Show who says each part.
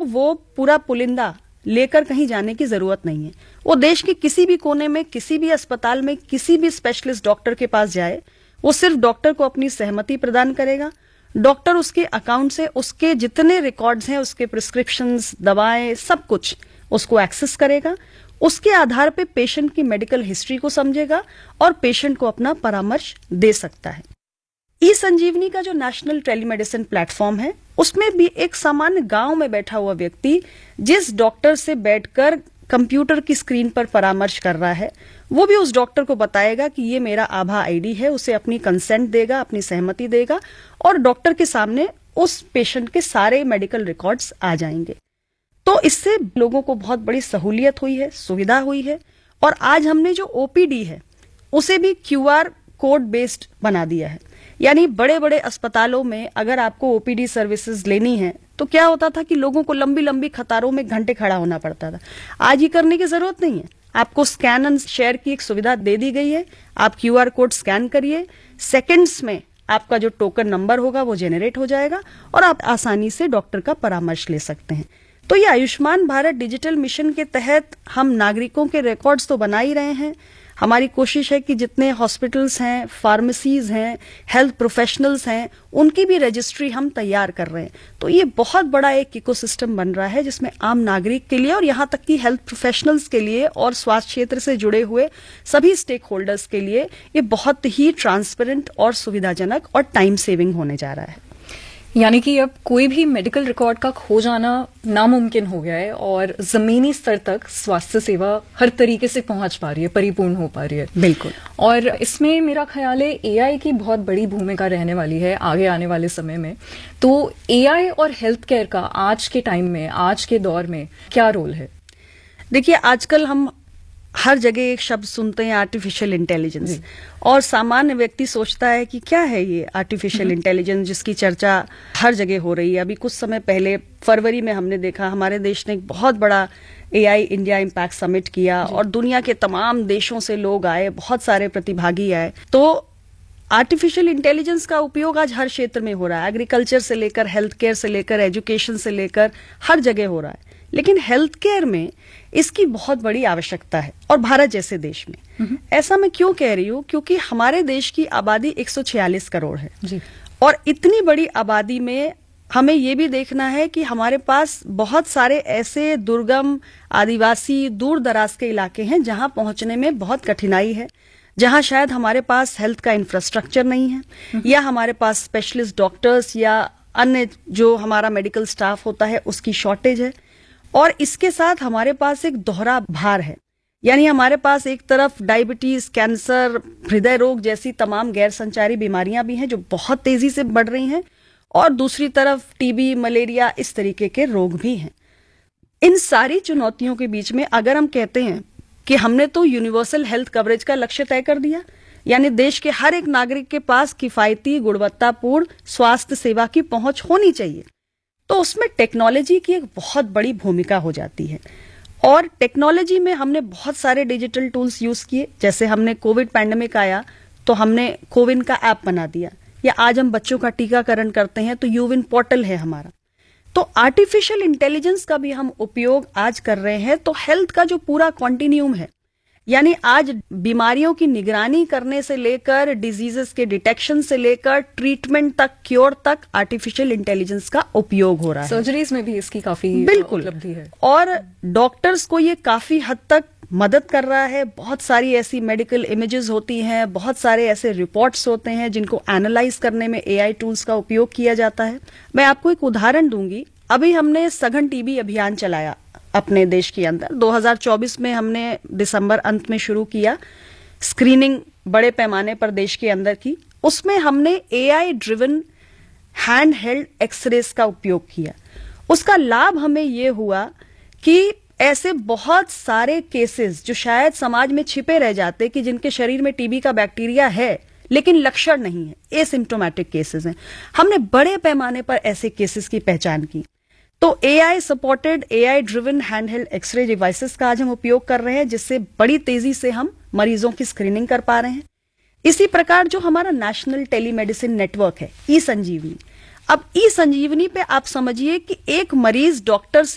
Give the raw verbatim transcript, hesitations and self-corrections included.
Speaker 1: वो पूरा पुलिंदा लेकर कहीं जाने की जरूरत नहीं है। वो देश के किसी भी कोने में, किसी भी अस्पताल में, किसी भी स्पेशलिस्ट डॉक्टर के पास जाए, वो सिर्फ डॉक्टर को अपनी सहमति प्रदान करेगा। डॉक्टर उसके अकाउंट से उसके जितने रिकॉर्ड्स हैं, उसके प्रिस्क्रिप्शंस, दवाएं, सब कुछ उसको एक्सेस करेगा। उसके आधार पे पेशेंट की मेडिकल हिस्ट्री को समझेगा और पेशेंट को अपना परामर्श दे सकता है। ई संजीवनी का जो नेशनल टेलीमेडिसिन प्लेटफॉर्म है, उसमें भी एक सामान्य गांव में बैठा हुआ व्यक्ति जिस डॉक्टर से बैठकर कंप्यूटर की स्क्रीन पर परामर्श कर रहा है, वो भी उस डॉक्टर को बताएगा कि ये मेरा आभा आईडी है, उसे अपनी कंसेंट देगा, अपनी सहमति देगा और डॉक्टर के सामने उस पेशेंट के सारे मेडिकल रिकॉर्ड्स आ जाएंगे। तो इससे लोगों को बहुत बड़ी सहूलियत हुई है, सुविधा हुई है। और आज हमने जो ओपीडी है उसे भी क्यूआर कोड बेस्ड बना दिया है। यानी बड़े बड़े अस्पतालों में अगर आपको ओपीडी सर्विसेज लेनी है तो क्या होता था कि लोगों को लंबी लंबी कतारों में घंटे खड़ा होना पड़ता था। आज ये करने की जरूरत नहीं है। आपको स्कैन एंड शेयर की एक सुविधा दे दी गई है। आप क्यूआर कोड स्कैन करिए, सेकंड्स में आपका जो टोकन नंबर होगा वो जेनरेट हो जाएगा और आप आसानी से डॉक्टर का परामर्श ले सकते हैं। तो ये आयुष्मान भारत डिजिटल मिशन के तहत हम नागरिकों के रिकॉर्ड्स तो बना ही रहे हैं। हमारी कोशिश है कि जितने हॉस्पिटल्स हैं, फार्मेसीज हैं, हेल्थ प्रोफेशनल्स हैं, उनकी भी रजिस्ट्री हम तैयार कर रहे हैं। तो ये बहुत बड़ा एक इकोसिस्टम बन रहा है जिसमें आम नागरिक के लिए और यहाँ तक कि हेल्थ प्रोफेशनल्स के लिए और स्वास्थ्य क्षेत्र से जुड़े हुए सभी स्टेक होल्डर्स के लिए ये बहुत ही ट्रांसपेरेंट और सुविधाजनक और टाइम सेविंग होने जा रहा है।
Speaker 2: यानी कि अब कोई भी मेडिकल रिकॉर्ड का खो जाना नामुमकिन हो गया है और जमीनी स्तर तक स्वास्थ्य सेवा हर तरीके से पहुंच पा रही है, परिपूर्ण हो पा रही है।
Speaker 1: बिल्कुल।
Speaker 2: और इसमें मेरा ख्याल है एआई की बहुत बड़ी भूमिका रहने वाली है आगे आने वाले समय में। तो एआई और हेल्थ केयर का आज के टाइम में, आज के दौर में क्या रोल है?
Speaker 1: देखिए, आजकल हम हर जगह एक शब्द सुनते हैं, आर्टिफिशियल इंटेलिजेंस, और सामान्य व्यक्ति सोचता है कि क्या है ये आर्टिफिशियल इंटेलिजेंस जिसकी चर्चा हर जगह हो रही है। अभी कुछ समय पहले फरवरी में हमने देखा हमारे देश ने एक बहुत बड़ा एआई इंडिया इम्पैक्ट समिट किया और दुनिया के तमाम देशों से लोग आए, बहुत सारे प्रतिभागी आए। तो आर्टिफिशियल इंटेलिजेंस का उपयोग आज हर क्षेत्र में हो रहा है, एग्रीकल्चर से लेकर हेल्थ केयर से लेकर एजुकेशन से लेकर हर जगह हो रहा है। लेकिन हेल्थ केयर में इसकी बहुत बड़ी आवश्यकता है और भारत जैसे देश में। ऐसा मैं क्यों कह रही हूँ? क्योंकि हमारे देश की आबादी एक सौ छियालीस करोड़ है जी। और इतनी बड़ी आबादी में हमें ये भी देखना है कि हमारे पास बहुत सारे ऐसे दुर्गम, आदिवासी, दूर दराज के इलाके हैं जहां पहुंचने में बहुत कठिनाई है, जहां शायद हमारे पास हेल्थ का इंफ्रास्ट्रक्चर नहीं है या हमारे पास स्पेशलिस्ट डॉक्टर्स या अन्य जो हमारा मेडिकल स्टाफ होता है उसकी शॉर्टेज है। और इसके साथ हमारे पास एक दोहरा भार है, यानी हमारे पास एक तरफ डायबिटीज, कैंसर, हृदय रोग जैसी तमाम गैर संचारी बीमारियां भी हैं जो बहुत तेजी से बढ़ रही हैं और दूसरी तरफ टीबी, मलेरिया, इस तरीके के रोग भी हैं। इन सारी चुनौतियों के बीच में अगर हम कहते हैं कि हमने तो यूनिवर्सल हेल्थ कवरेज का लक्ष्य तय कर दिया, यानी देश के हर एक नागरिक के पास किफायती, गुणवत्तापूर्ण स्वास्थ्य सेवा की पहुंच होनी चाहिए, तो उसमें टेक्नोलॉजी की एक बहुत बड़ी भूमिका हो जाती है। और टेक्नोलॉजी में हमने बहुत सारे डिजिटल टूल्स यूज किए। जैसे हमने कोविड पैंडेमिक आया तो हमने कोविन का ऐप बना दिया, या आज हम बच्चों का टीकाकरण करते हैं तो यूविन पोर्टल है हमारा। तो आर्टिफिशियल इंटेलिजेंस का भी हम उपयोग आज कर रहे हैं। तो हेल्थ का जो पूरा कॉन्टिन्यूम है, यानी आज बीमारियों की निगरानी करने से लेकर डिजीजेस के डिटेक्शन से लेकर ट्रीटमेंट तक, क्योर तक आर्टिफिशियल इंटेलिजेंस का उपयोग हो रहा है।
Speaker 2: सर्जरीज में भी इसकी काफी
Speaker 1: बिल्कुल
Speaker 2: उपलब्धि है
Speaker 1: और डॉक्टर्स को ये काफी हद तक मदद कर रहा है। बहुत सारी ऐसी मेडिकल इमेजेस होती हैं, बहुत सारे ऐसे रिपोर्ट्स होते हैं जिनको एनालाइज करने में एआई टूल्स का उपयोग किया जाता है। मैं आपको एक उदाहरण दूंगी। अभी हमने सघन टीबी अभियान चलाया अपने देश के अंदर। दो हज़ार चौबीस में हमने दिसंबर अंत में शुरू किया स्क्रीनिंग बड़े पैमाने पर देश के अंदर की। उसमें हमने AI driven hand held X-rays का उपयोग किया। उसका लाभ हमें यह हुआ कि ऐसे बहुत सारे केसेस जो शायद समाज में छिपे रह जाते, कि जिनके शरीर में टीबी का बैक्टीरिया है लेकिन लक्षण नहीं है, एसिम्प्टोमेटिक केसेस हैं, हमने बड़े पैमाने पर ऐसे केसेस की पहचान की। तो AI supported, AI driven handheld x ray devices का आज हम उपयोग कर रहे हैं, जिससे बड़ी तेजी से हम मरीजों की स्क्रीनिंग कर पा रहे हैं। इसी प्रकार जो हमारा नेशनल टेलीमेडिसिन नेटवर्क है, ई संजीवनी, अब ई संजीवनी पे आप समझिए कि एक मरीज डॉक्टर से